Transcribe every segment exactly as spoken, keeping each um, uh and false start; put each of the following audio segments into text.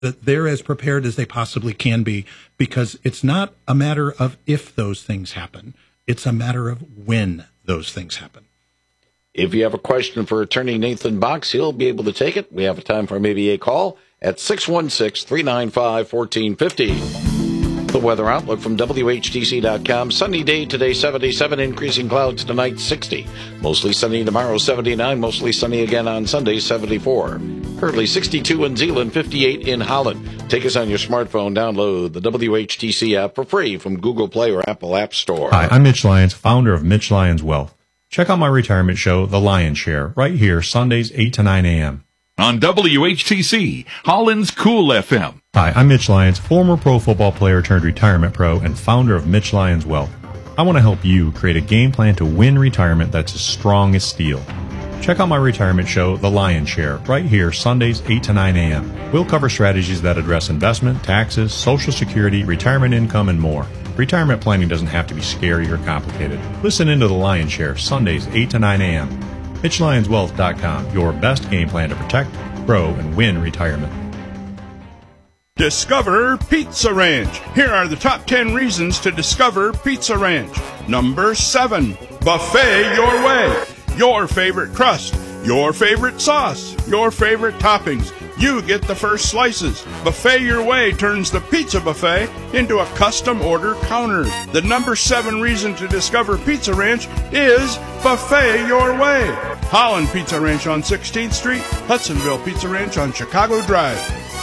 that they're as prepared as they possibly can be, because it's not a matter of if those things happen. It's a matter of when those things happen. If you have a question for attorney Nathan Box, he'll be able to take it. We have a time for maybe a call at six one six, three nine five, one four five zero. The weather outlook from W H T C dot com. Sunny day today, seventy-seven. Increasing clouds tonight, sixty. Mostly sunny tomorrow, seventy-nine. Mostly sunny again on Sunday, seventy-four. Currently sixty-two in Zeeland, fifty-eight in Holland. Take us on your smartphone. Download the W H T C app for free from Google Play or Apple App Store. Hi, I'm Mitch Lyons, founder of Mitch Lyons Wealth. Check out my retirement show, The Lion's Share, right here, Sundays, eight to nine a.m. on W H T C, Holland's Cool F M. Hi, I'm Mitch Lyons, former pro football player turned retirement pro and founder of Mitch Lyons Wealth. I want to help you create a game plan to win retirement that's as strong as steel. Check out my retirement show, The Lion's Share, right here, Sundays, eight to nine a.m. We'll cover strategies that address investment, taxes, Social Security, retirement income, and more. Retirement planning doesn't have to be scary or complicated. Listen into The Lion's Share, Sundays, eight to nine a.m. Mitch Lyons Wealth dot com, your best game plan to protect, grow, and win retirement. Discover Pizza Ranch. Here are the top ten reasons to discover Pizza Ranch. Number seven, buffet your way. Your favorite crust, your favorite sauce, your favorite toppings. You get the first slices. Buffet Your Way turns the pizza buffet into a custom order counter. The number seven reason to discover Pizza Ranch is Buffet Your Way. Holland Pizza Ranch on sixteenth Street, Hudsonville Pizza Ranch on Chicago Drive.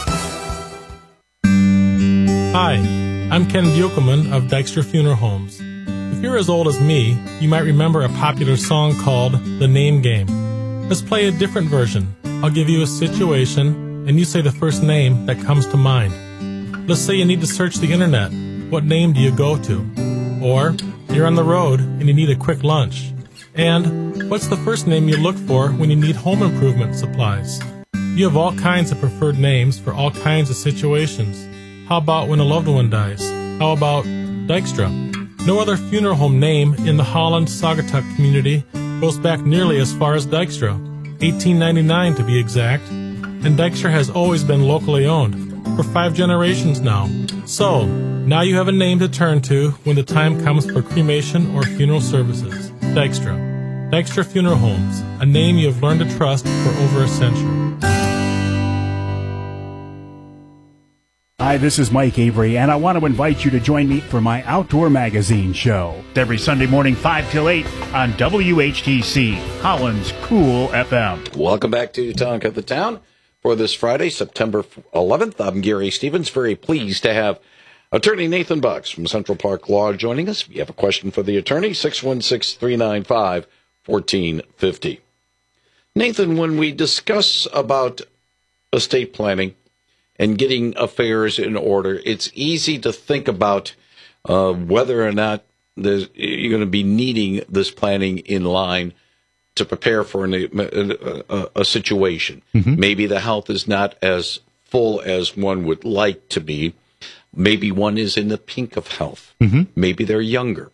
Hi, I'm Ken Buchelman of Dykstra Funeral Homes. If you're as old as me, you might remember a popular song called The Name Game. Let's play a different version. I'll give you a situation, and you say the first name that comes to mind. Let's say you need to search the internet. What name do you go to? Or you're on the road and you need a quick lunch. And what's the first name you look for when you need home improvement supplies? You have all kinds of preferred names for all kinds of situations. How about when a loved one dies? How about Dykstra? No other funeral home name in the Holland-Saugatuck community goes back nearly as far as Dykstra, eighteen ninety-nine to be exact, and Dykstra has always been locally owned, for five generations now. So, now you have a name to turn to when the time comes for cremation or funeral services. Dykstra. Dykstra Funeral Homes, a name you have learned to trust for over a century. Hi, this is Mike Avery, and I want to invite you to join me for my Outdoor Magazine show. Every Sunday morning, five till eight on W H T C, Holland's Cool F M. Welcome back to Talk of the Town for this Friday, September eleventh. I'm Gary Stevens, very pleased to have attorney Nathan Bucks from Central Park Law joining us. If you have a question for the attorney, six one six, three nine five, one four five zero. Nathan, when we discuss about estate planning and getting affairs in order, it's easy to think about uh, whether or not there's, you're going to be needing this planning in line to prepare for an, a, a, a situation. Mm-hmm. Maybe the health is not as full as one would like to be. Maybe one is in the pink of health. Mm-hmm. Maybe they're younger.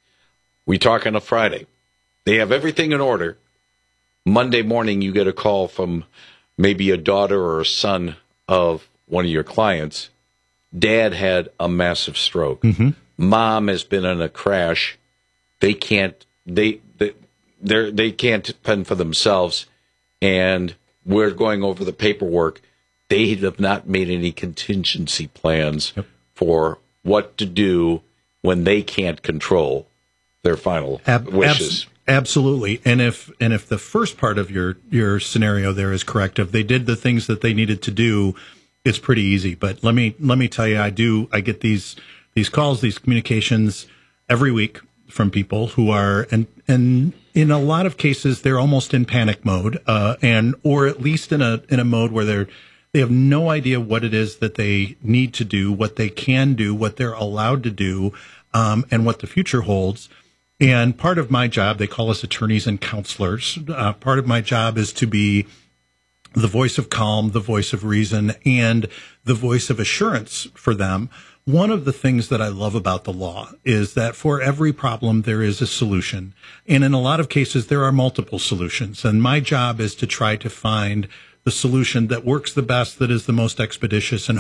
We talk on a Friday. They have everything in order. Monday morning, you get a call from maybe a daughter or a son of one of your clients. Dad had a massive stroke. Mm-hmm. Mom has been in a crash. They can't. They they they they can't fend for themselves, and we're going over the paperwork. They have not made any contingency plans yep. for what to do when they can't control their final Ab- wishes. Abs- absolutely. And if and if the first part of your your scenario there is correct, if they did the things that they needed to do, it's pretty easy. But let me let me tell you, I do I get these these calls, these communications every week from people who are and and in a lot of cases they're almost in panic mode, uh, and or at least in a in a mode where they're they have no idea what it is that they need to do, what they can do, what they're allowed to do, um, and what the future holds. And part of my job, they call us attorneys and counselors. Uh, part of my job is to be the voice of calm, the voice of reason, and the voice of assurance for them. One of the things that I love about the law is that for every problem, there is a solution. And in a lot of cases, there are multiple solutions. And my job is to try to find the solution that works the best, that is the most expeditious, and